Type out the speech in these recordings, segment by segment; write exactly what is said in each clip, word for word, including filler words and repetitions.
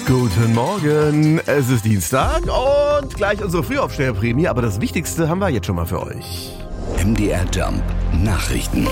Guten Morgen, es ist Dienstag und gleich unsere Frühaufsteherprämie, aber das Wichtigste haben wir jetzt schon mal für euch. M D R Jump Nachrichten.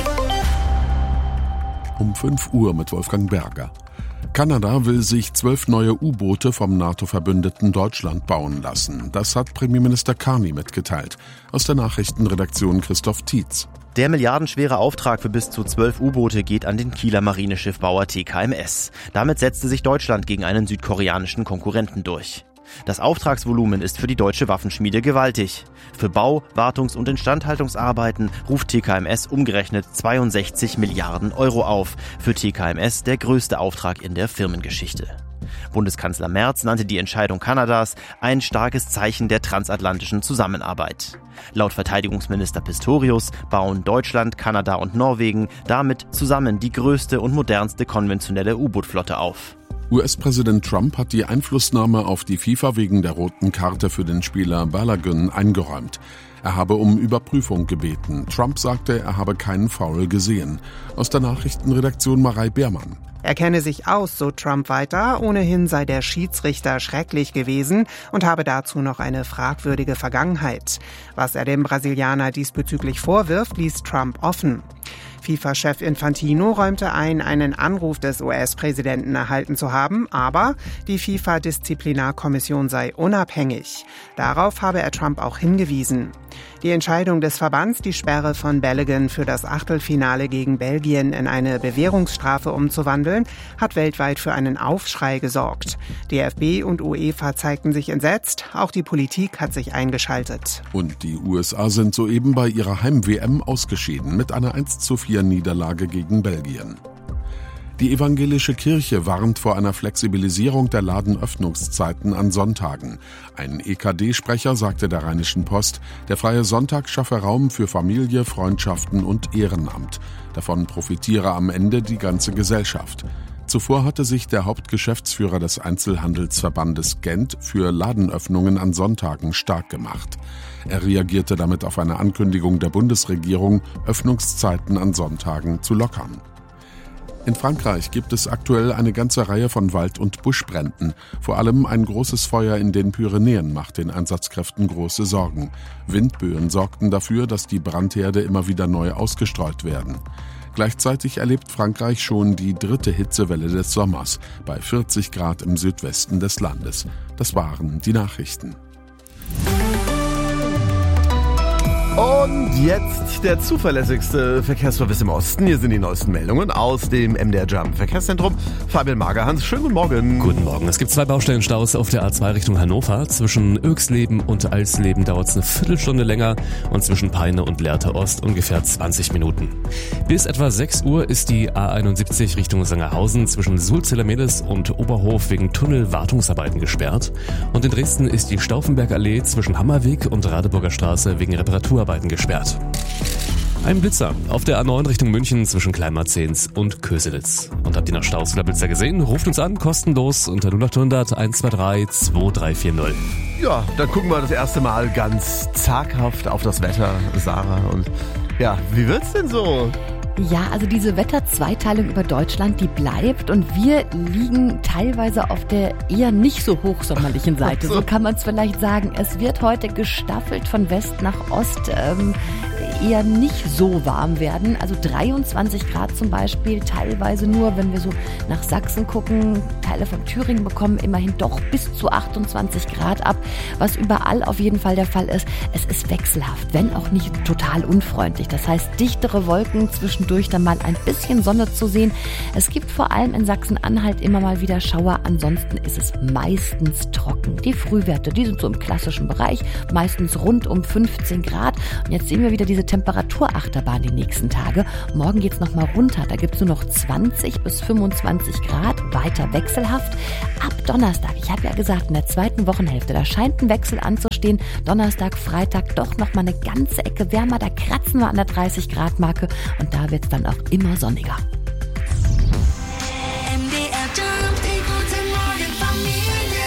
Um fünf Uhr mit Wolfgang Berger. Kanada will sich zwölf neue U-Boote vom NATO-Verbündeten Deutschland bauen lassen. Das hat Premierminister Carney mitgeteilt. Aus der Nachrichtenredaktion Christoph Tietz. Der milliardenschwere Auftrag für bis zu zwölf U-Boote geht an den Kieler Marineschiffbauer T K M S. Damit setzte sich Deutschland gegen einen südkoreanischen Konkurrenten durch. Das Auftragsvolumen ist für die deutsche Waffenschmiede gewaltig. Für Bau-, Wartungs- und Instandhaltungsarbeiten ruft T K M S umgerechnet zweiundsechzig Milliarden Euro auf. Für T K M S der größte Auftrag in der Firmengeschichte. Bundeskanzler Merz nannte die Entscheidung Kanadas ein starkes Zeichen der transatlantischen Zusammenarbeit. Laut Verteidigungsminister Pistorius bauen Deutschland, Kanada und Norwegen damit zusammen die größte und modernste konventionelle U-Boot-Flotte auf. U S-Präsident Trump hat die Einflussnahme auf die FIFA wegen der roten Karte für den Spieler Balogun eingeräumt. Er habe um Überprüfung gebeten. Trump sagte, er habe keinen Foul gesehen. Aus der Nachrichtenredaktion Marei Beermann. Er kenne sich aus, so Trump weiter. Ohnehin sei der Schiedsrichter schrecklich gewesen und habe dazu noch eine fragwürdige Vergangenheit. Was er dem Brasilianer diesbezüglich vorwirft, ließ Trump offen. FIFA-Chef Infantino räumte ein, einen Anruf des U S-Präsidenten erhalten zu haben, aber die FIFA-Disziplinarkommission sei unabhängig. Darauf habe er Trump auch hingewiesen. Die Entscheidung des Verbands, die Sperre von Balogun für das Achtelfinale gegen Belgien in eine Bewährungsstrafe umzuwandeln, hat weltweit für einen Aufschrei gesorgt. D F B und UEFA zeigten sich entsetzt, auch die Politik hat sich eingeschaltet. Und die U S A sind soeben bei ihrer Heim-W M ausgeschieden mit einer eins zu vier Niederlage gegen Belgien. Die evangelische Kirche warnt vor einer Flexibilisierung der Ladenöffnungszeiten an Sonntagen. Ein E K D-Sprecher sagte der Rheinischen Post, der freie Sonntag schaffe Raum für Familie, Freundschaften und Ehrenamt. Davon profitiere am Ende die ganze Gesellschaft. Zuvor hatte sich der Hauptgeschäftsführer des Einzelhandelsverbandes Gent für Ladenöffnungen an Sonntagen stark gemacht. Er reagierte damit auf eine Ankündigung der Bundesregierung, Öffnungszeiten an Sonntagen zu lockern. In Frankreich gibt es aktuell eine ganze Reihe von Wald- und Buschbränden. Vor allem ein großes Feuer in den Pyrenäen macht den Einsatzkräften große Sorgen. Windböen sorgten dafür, dass die Brandherde immer wieder neu ausgestreut werden. Gleichzeitig erlebt Frankreich schon die dritte Hitzewelle des Sommers bei vierzig Grad im Südwesten des Landes. Das waren die Nachrichten. Und jetzt der zuverlässigste Verkehrsservice im Osten. Hier sind die neuesten Meldungen aus dem M D R Jump Verkehrszentrum. Fabian Magerhans, schönen guten Morgen. Guten Morgen. Es gibt zwei Baustellenstaus auf der A zwei Richtung Hannover. Zwischen Oechsleben und Alsleben dauert es eine Viertelstunde länger und zwischen Peine und Lehrte Ost ungefähr zwanzig Minuten. Bis etwa sechs Uhr ist die A einundsiebzig Richtung Sangerhausen zwischen Sulziller-Mehlis und Oberhof wegen Tunnelwartungsarbeiten gesperrt. Und in Dresden ist die Stauffenbergallee zwischen Hammerweg und Radeburger Straße wegen Reparaturarbeiten gesperrt. Ein Blitzer auf der A neun Richtung München zwischen Kleinmarzens und Köselitz. Und habt ihr noch Staus oder Blitzer gesehen? Ruft uns an, kostenlos unter null acht hundert eins zwei drei zwei drei vier null. Ja, dann gucken wir das erste Mal ganz zaghaft auf das Wetter, Sarah. Und ja, wie wird's denn so? Ja, also diese Wetterzweiteilung über Deutschland, die bleibt und wir liegen teilweise auf der eher nicht so hochsommerlichen Seite. So kann man es vielleicht sagen. Es wird heute gestaffelt von West nach Ost ähm, eher nicht so warm werden. Also dreiundzwanzig Grad zum Beispiel, teilweise nur, wenn wir so nach Sachsen gucken, Teile von Thüringen bekommen immerhin doch bis zu achtundzwanzig Grad ab. Was überall auf jeden Fall der Fall ist, es ist wechselhaft, wenn auch nicht total unfreundlich. Das heißt, dichtere Wolken zwischen durch dann mal ein bisschen Sonne zu sehen. Es gibt vor allem in Sachsen-Anhalt immer mal wieder Schauer. Ansonsten ist es meistens trocken. Die Frühwerte, die sind so im klassischen Bereich, meistens rund um fünfzehn Grad. Und jetzt sehen wir wieder diese Temperaturachterbahn die nächsten Tage. Morgen geht's noch mal runter. Da gibt's nur noch zwanzig bis fünfundzwanzig Grad, weiter wechselhaft. Ab Donnerstag, ich habe ja gesagt, in der zweiten Wochenhälfte, da scheint ein Wechsel anzustehen. Donnerstag, Freitag doch noch mal eine ganze Ecke wärmer. Da kratzen wir an der dreißig Grad Marke und da wird's dann auch immer sonniger. M D R Jump, die gute Morgen Familie.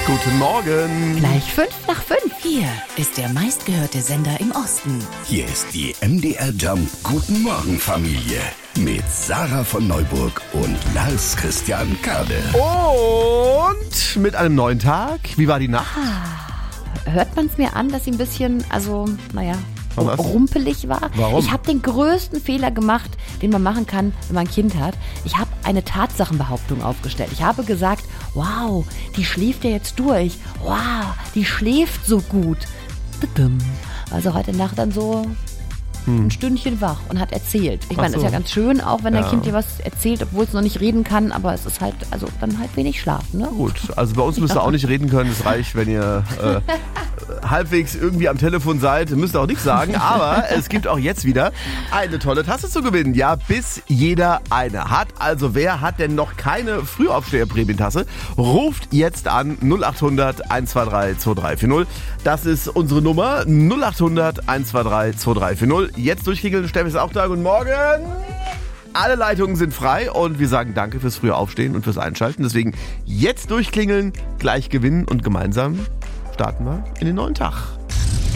Guten Morgen. Gleich fünf nach fünf. Hier ist der meistgehörte Sender im Osten. Hier ist die M D R Jump Guten Morgen Familie mit Sarah von Neuburg und Lars Christian Kade. Und mit einem neuen Tag. Wie war die Nacht? Hört man es mir an, dass sie ein bisschen, also, naja, Was? rumpelig war? Warum? Ich habe den größten Fehler gemacht, den man machen kann, wenn man ein Kind hat. Ich habe eine Tatsachenbehauptung aufgestellt. Ich habe gesagt, wow, die schläft ja jetzt durch. Wow, die schläft so gut. Also heute Nacht dann so ein Stündchen wach und hat erzählt. Ich meine, Ach das so. ist ja ganz schön, auch wenn Ja. dein Kind dir was erzählt, obwohl es noch nicht reden kann, aber es ist halt, also dann halt wenig Schlaf, ne? Gut, also bei uns müsst ihr auch nicht reden können. Es reicht, wenn ihr äh, halbwegs irgendwie am Telefon seid. Müsst ihr auch nichts sagen. Aber es gibt auch jetzt wieder eine tolle Tasse zu gewinnen. Ja, bis jeder eine hat. Also wer hat denn noch keine Frühaufsteher-Prämientasse? Ruft jetzt an null acht hundert eins zwei drei zwei drei vier null. Das ist unsere Nummer null acht hundert eins zwei drei zwei drei vier null. Jetzt durchklingeln. Steffi ist auch da. Guten Morgen. Alle Leitungen sind frei und wir sagen danke fürs frühe Aufstehen und fürs Einschalten. Deswegen jetzt durchklingeln, gleich gewinnen und gemeinsam starten wir in den neuen Tag.